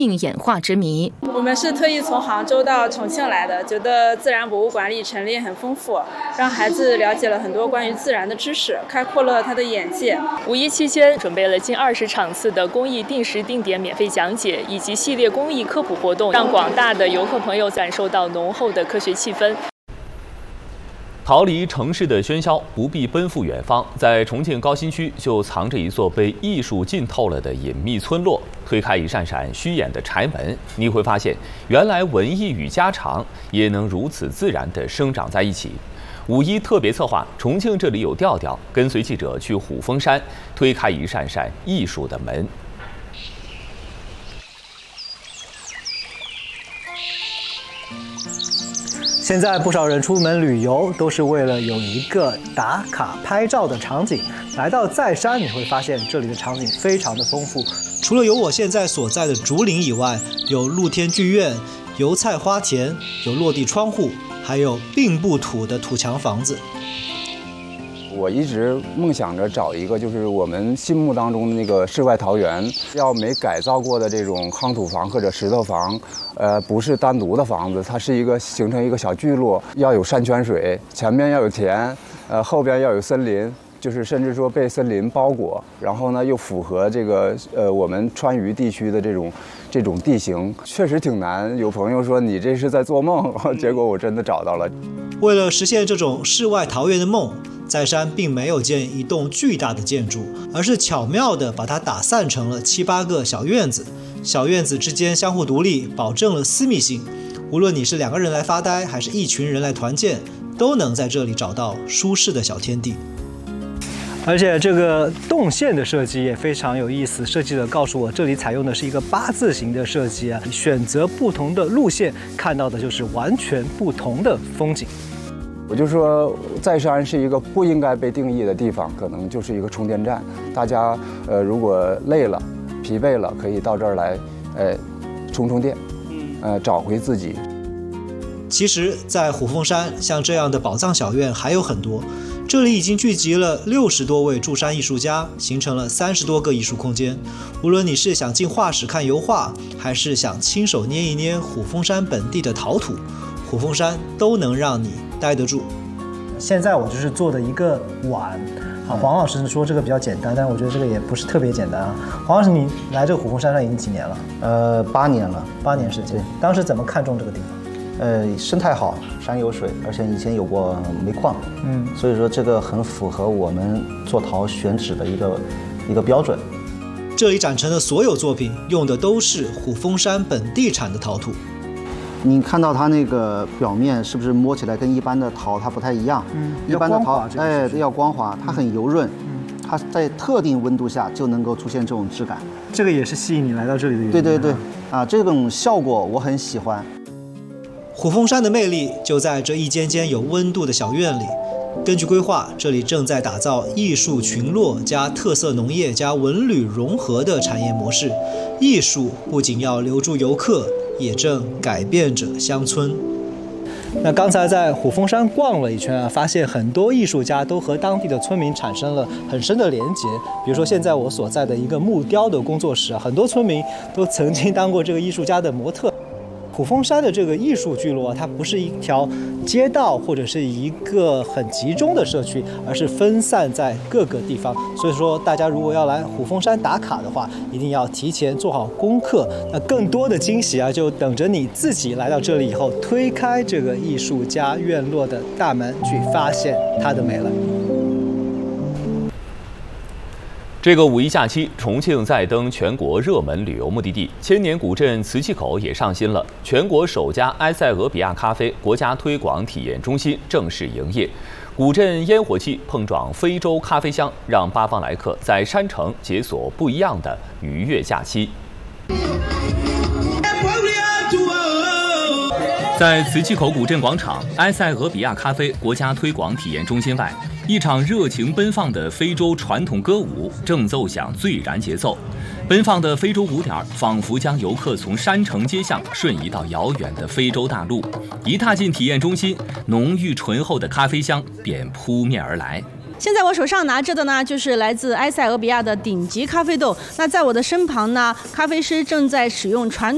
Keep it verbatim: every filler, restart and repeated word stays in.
演化之谜。 我们是特意从杭州到重庆来的，觉得自然博物馆里陈列很丰富，让孩子了解了很多关于自然的知识，开阔了他的眼界。 五一期间准备了近二十场次的公益定时定点免费讲解，以及系列公益科普活动，让广大的游客朋友感受到浓厚的科学气氛。 逃离城市的喧嚣，不必奔赴远方，在重庆高新区就藏着一座被艺术浸透了的隐秘村落。推开一扇扇虚掩的柴门，你会发现，原来文艺与家常也能如此自然地生长在一起。五一特别策划，重庆这里有调调，跟随记者去虎峰山，推开一扇扇艺术的门。 现在不少人出门旅游都是为了有一个打卡拍照的场景。来到在山，你会发现这里的场景非常的丰富。除了有我现在所在的竹林以外，有露天剧院、油菜花田、有落地窗户，还有并不土的土墙房子。 我一直梦想着找一个就是我们心目当中的那个世外桃源，要没改造过的这种夯土房或者石头房，呃，不是单独的房子，它是一个形成一个小聚落，要有山泉水，前面要有田，呃，后边要有森林，就是甚至说被森林包裹，然后呢又符合这个呃我们川渝地区的这种这种地形，确实挺难。有朋友说你这是在做梦，结果我真的找到了。 为了实现这种世外桃源的梦，在山并没有建一栋巨大的建筑，而是巧妙地把它打散成了七八个小院子。小院子之间相互独立，保证了私密性。无论你是两个人来发呆，还是一群人来团建，都能在这里找到舒适的小天地。而且这个动线的设计也非常有意思，设计者告诉我，这里采用的是一个八字形的设计啊，选择不同的路线，看到的就是完全不同的风景。 我就说，在山是一个不应该被定义的地方，可能就是一个充电站。大家呃，如果累了、疲惫了，可以到这儿来，呃，充充电，呃，找回自己。 其实，在虎峰山，像这样的宝藏小院还有很多。这里已经聚集了六十多位驻山艺术家，形成了三十多个艺术空间。无论你是想进画室看油画，还是想亲手捏一捏虎峰山本地的陶土，虎峰山都能让你待得住。现在我就是做的一个碗，啊，黄老师说这个比较简单，但是我觉得这个也不是特别简单啊。黄老师，你来这个虎峰山上已经几年了？ 呃，八年了， 八年时间。当时怎么看中这个地方？ 呃，生态好，山有水，而且以前有过煤矿，嗯，所以说这个很符合我们做陶选址的一个一个标准。 这里展陈的所有作品用的都是虎峰山本地产的陶土。 你看到它那个表面是不是摸起来跟一般的陶它不太一样？嗯，一般的陶，哎，要光滑，它很油润，嗯，它在特定温度下就能够出现这种质感。 这个也是吸引你来到这里的原因。 对对对，啊，这种效果我很喜欢。 虎峰山的魅力就在这一间间有温度的小院里。根据规划，这里正在打造艺术群落加特色农业加文旅融合的产业模式。艺术不仅要留住游客，也正改变着乡村。那刚才在虎峰山逛了一圈啊，发现很多艺术家都和当地的村民产生了很深的连结。比如说现在我所在的一个木雕的工作室啊，很多村民都曾经当过这个艺术家的模特。虎峰山的这个艺术聚落，它不是一条街道或者是一个很集中的社区，而是分散在各个地方。所以说，大家如果要来虎峰山打卡的话，一定要提前做好功课。那更多的惊喜啊，就等着你自己来到这里以后，推开这个艺术家院落的大门，去发现它的美了。 这个五一假期，重庆再登全国热门旅游目的地，千年古镇磁器口也上新了。全国首家埃塞俄比亚咖啡国家推广体验中心正式营业。古镇烟火气碰撞非洲咖啡香，让八方来客在山城解锁不一样的愉悦假期。在磁器口古镇广场，埃塞俄比亚咖啡国家推广体验中心外，一场热情奔放的非洲传统歌舞正奏响醉燃节奏。奔放的非洲舞点仿佛将游客从山城街巷瞬移到遥远的非洲大陆。一踏进体验中心，浓郁醇厚的咖啡香便扑面而来。 现在我手上拿着的呢，就是来自埃塞俄比亚的顶级咖啡豆。那在我的身旁呢，咖啡师正在使用传